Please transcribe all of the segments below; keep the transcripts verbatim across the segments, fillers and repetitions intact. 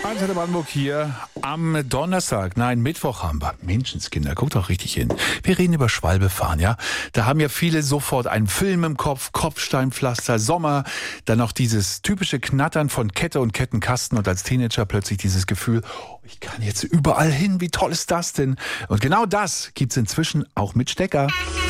Antenne Brandenburg hier am Donnerstag, nein, Mittwoch haben wir. Menschenskinder, guckt doch richtig hin. Wir reden über Schwalbefahren, ja. Da haben ja viele sofort einen Film im Kopf, Kopfsteinpflaster, Sommer, dann noch dieses typische Knattern von Kette und Kettenkasten und als Teenager plötzlich dieses Gefühl, oh, ich kann jetzt überall hin, wie toll ist das denn? Und genau das gibt's inzwischen auch mit Stecker.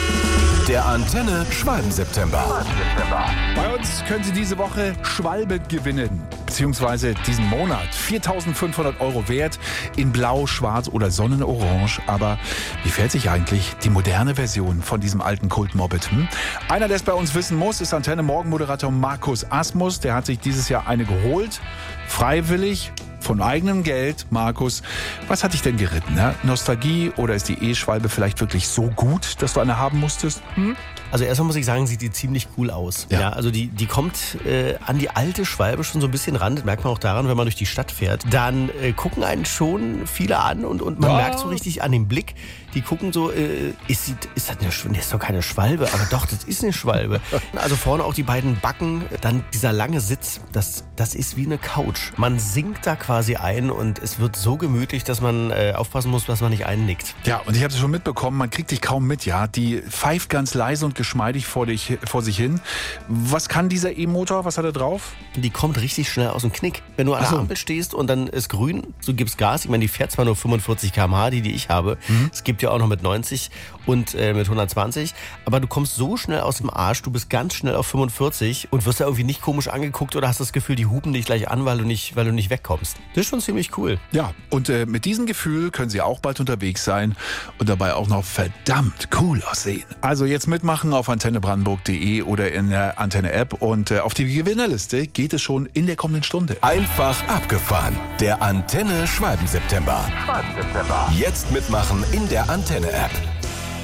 Der Antenne Schwalben-September. Bei uns können Sie diese Woche Schwalbe gewinnen, beziehungsweise diesen Monat. viertausendfünfhundert Euro wert in Blau, Schwarz oder Sonnenorange. Aber wie fährt sich eigentlich die moderne Version von diesem alten Kult-Moped? Hm? Einer, der es bei uns wissen muss, ist Antenne-Morgenmoderator Markus Asmus. Der hat sich dieses Jahr eine geholt, freiwillig, von eigenem Geld. Markus, was hat dich denn geritten? Ne? Nostalgie oder ist die E-Schwalbe vielleicht wirklich so gut, dass du eine haben musstest? Hm? Also erstmal muss ich sagen, sieht die ziemlich cool aus. Ja. Ja, also die, die kommt äh, an die alte Schwalbe schon so ein bisschen ran. Das merkt man auch daran, wenn man durch die Stadt fährt. Dann äh, gucken einen schon viele an und, und man Ja. merkt so richtig an dem Blick, die gucken so, äh, ist, sie, ist das eine Schwalbe? Das ist doch keine Schwalbe, aber doch, das ist eine Schwalbe. Also vorne auch die beiden Backen, dann dieser lange Sitz, das, das ist wie eine Couch. Man sinkt da quasi ein und es wird so gemütlich, dass man äh, aufpassen muss, dass man nicht einnickt. Ja, und ich habe es schon mitbekommen, man kriegt dich kaum mit, ja. Die pfeift ganz leise und geschmeidig vor, dich, vor sich hin. Was kann dieser E-Motor? Was hat er drauf? Die kommt richtig schnell aus dem Knick. Wenn du an Ach so. der Ampel stehst und dann ist grün, du gibst Gas. Ich meine, die fährt zwar nur fünfundvierzig Kilometer pro Stunde, die, die ich habe. Mhm. Es gibt ja auch noch mit neunzig und äh, mit hundertzwanzig. Aber du kommst so schnell aus dem Arsch, du bist ganz schnell auf fünfundvierzig und wirst da irgendwie nicht komisch angeguckt oder hast das Gefühl, die hupen dich gleich an, weil du nicht, weil du nicht wegkommst. Das ist schon ziemlich cool. Ja, und äh, mit diesem Gefühl können Sie auch bald unterwegs sein und dabei auch noch verdammt cool aussehen. Also jetzt mitmachen auf antenne brandenburg punkt de oder in der Antenne-App und äh, auf die Gewinnerliste geht es schon in der kommenden Stunde. Einfach abgefahren. Der Antenne Schwalben-September. Jetzt mitmachen in der Antenne-App.